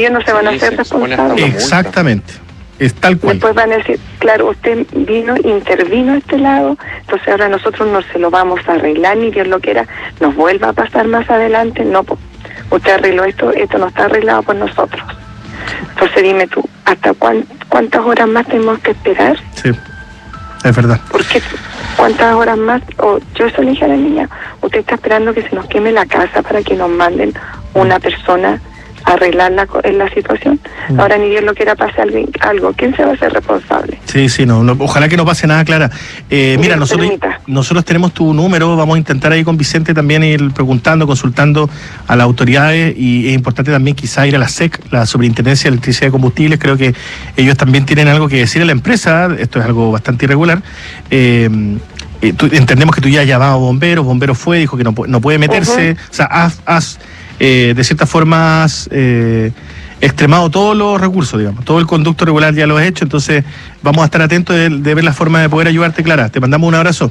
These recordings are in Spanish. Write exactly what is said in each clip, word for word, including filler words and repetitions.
ellos no se van sí, a hacer responsables. Exactamente, es tal cual. Después van a decir, claro, usted vino, intervino a este lado, entonces ahora nosotros no se lo vamos a arreglar, ni Dios lo quiera, nos vuelva a pasar más adelante. No, usted arregló esto, esto no está arreglado por nosotros. Entonces dime tú, ¿hasta cuán, cuántas horas más tenemos que esperar? Sí, es verdad. Porque cuántas horas más, o yo eso le dije a la niña, usted está esperando que se nos queme la casa para que nos manden una persona a arreglar la, la situación. Mm. Ahora ni Dios lo quiera pase algo, algo, ¿quién se va a hacer responsable? Sí, sí, no, no ojalá que no pase nada, Clara. Eh, mira, nosotros, nosotros tenemos tu número, vamos a intentar ahí con Vicente también ir preguntando, consultando a las autoridades, y es importante también quizá ir a la S E C, la Superintendencia de Electricidad y Combustibles. Creo que ellos también tienen algo que decir a la empresa, esto es algo bastante irregular. Eh, eh, tú, entendemos que tú ya has llamado a bomberos, bomberos fue, dijo que no, no puede meterse, uh-huh. o sea, has... has Eh, de cierta forma has eh, extremado todos los recursos, digamos, todo el conducto regular ya lo has hecho, entonces vamos a estar atentos de, de ver la forma de poder ayudarte, Clara. Te mandamos un abrazo.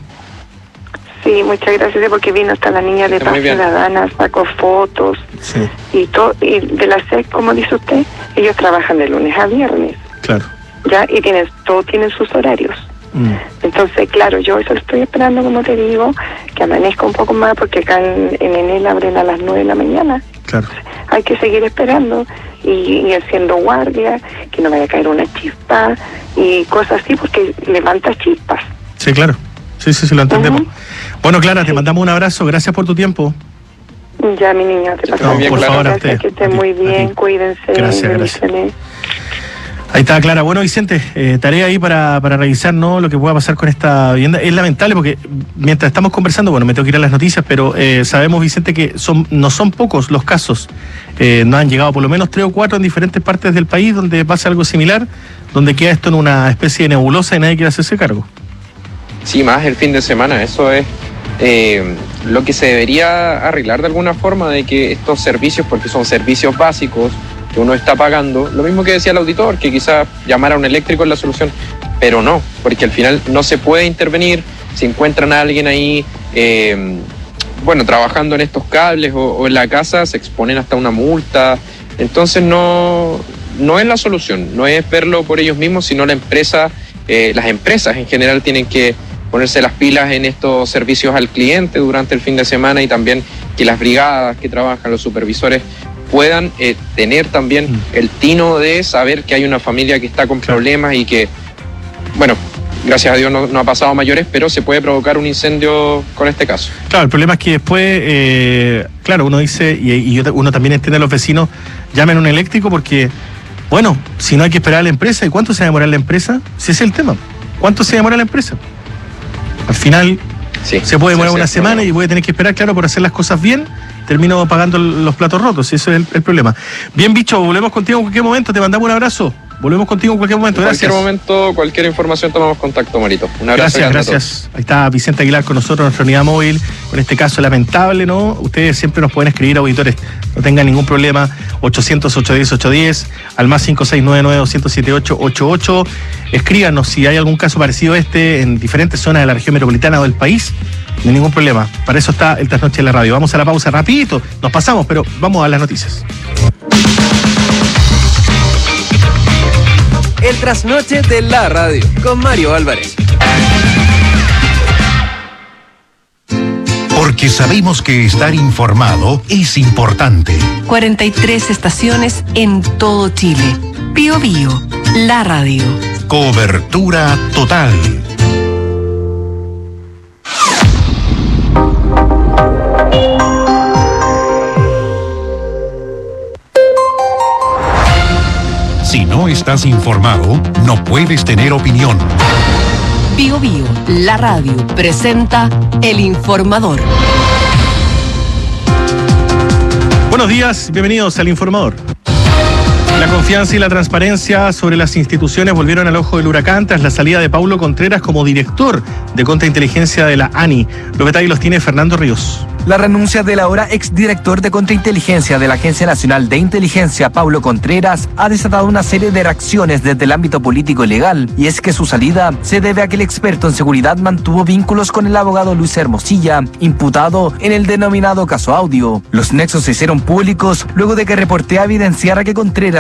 Sí, muchas gracias, porque vino hasta la niña de Paz Ciudadana, sacó fotos, sí. y todo, y de la S E C, como dice usted, ellos trabajan de lunes a viernes. Claro. Ya, y tienen, todos tienen sus horarios. Mm. Entonces, claro, yo eso lo estoy esperando, como te digo, que amanezca un poco más, porque acá en, en Enel abren a las nueve de la mañana. Claro. Hay que seguir esperando y, y haciendo guardia, que no vaya a caer una chispa y cosas así, porque levanta chispas. Sí, claro. Sí, sí, sí, lo entendemos. Uh-huh. Bueno, Clara, sí. Te mandamos un abrazo. Gracias por tu tiempo. Ya, mi niña, te paso. No, por favor, a usted. Que esté muy bien, cuídense. Gracias, gracias. Ahí está, Clara. Bueno, Vicente, eh, tarea ahí para, para revisar, ¿no?, lo que pueda pasar con esta vivienda. Es lamentable porque mientras estamos conversando, bueno, me tengo que ir a las noticias, pero eh, sabemos, Vicente, que son no son pocos los casos. Eh, nos han llegado por lo menos tres o cuatro en diferentes partes del país donde pasa algo similar, donde queda esto en una especie de nebulosa y nadie quiere hacerse cargo. Sí, más el fin de semana. Eso es eh, lo que se debería arreglar de alguna forma, de que estos servicios, porque son servicios básicos, que uno está pagando, lo mismo que decía el auditor, que quizás llamar a un eléctrico es la solución, pero no, porque al final no se puede intervenir. Si encuentran a alguien ahí, eh, bueno, trabajando en estos cables o, o en la casa, se exponen hasta una multa. Entonces no, no es la solución, no es verlo por ellos mismos, sino la empresa, eh, las empresas en general tienen que ponerse las pilas en estos servicios al cliente durante el fin de semana, y también que las brigadas que trabajan, los supervisores, puedan eh, tener también mm. el tino de saber que hay una familia que está con problemas y que, bueno, gracias a Dios no, no ha pasado a mayores, pero se puede provocar un incendio con este caso. Claro, el problema es que después, eh, claro, uno dice, y, y uno también entiende a los vecinos, llamen a un eléctrico porque, bueno, si no hay que esperar a la empresa, ¿y cuánto se va a demorar la empresa? Si ese es el tema, ¿cuánto se demora la empresa? Al final, sí, se puede demorar sí, una sí, semana no. y voy a tener que esperar, claro, por hacer las cosas bien, termino pagando los platos rotos, y eso es el, el problema. Bien, bicho, volvemos contigo en cualquier momento, te mandamos un abrazo. Volvemos contigo en cualquier momento, gracias. En cualquier momento, cualquier información, tomamos contacto, Marito. Un abrazo. Gracias, gracias. Ahí está Vicente Aguilar con nosotros, nuestra unidad móvil, con este caso lamentable, ¿no? Ustedes siempre nos pueden escribir, auditores, no tengan ningún problema, ochocientos, ochocientos diez, ochocientos diez, al más cinco seis nueve nueve, doscientos setenta y ocho, ochenta y ocho. Escríbanos si hay algún caso parecido a este en diferentes zonas de la región metropolitana o del país. No hay ningún problema. Para eso está el Trasnoche de la Radio. Vamos a la pausa rapidito, nos pasamos, pero vamos a las noticias. El Trasnoche de la Radio, con Mario Álvarez. Porque sabemos que estar informado es importante. cuarenta y tres estaciones en todo Chile. Bío Bío, la radio. Cobertura total. Si no estás informado, no puedes tener opinión. Bío Bío, la radio, presenta El Informador. Buenos días, bienvenidos al Informador. La confianza y la transparencia sobre las instituciones volvieron al ojo del huracán tras la salida de Paulo Contreras como director de contrainteligencia de la A N I. Los detalles los tiene Fernando Ríos. La renuncia del ahora exdirector de contrainteligencia de la Agencia Nacional de Inteligencia, Paulo Contreras, ha desatado una serie de reacciones desde el ámbito político y legal, y es que su salida se debe a que el experto en seguridad mantuvo vínculos con el abogado Luis Hermosilla, imputado en el denominado caso Audio. Los nexos se hicieron públicos luego de que Reportea evidenciara que Contreras